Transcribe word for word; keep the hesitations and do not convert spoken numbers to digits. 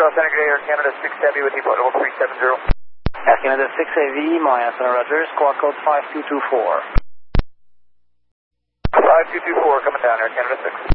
Charles Center, Air Canada six Heavy with depot level three seven zero. Air Canada six Heavy, Montreal Center, Rogers, squawk code five two two four. five two two four coming down, Air Canada six.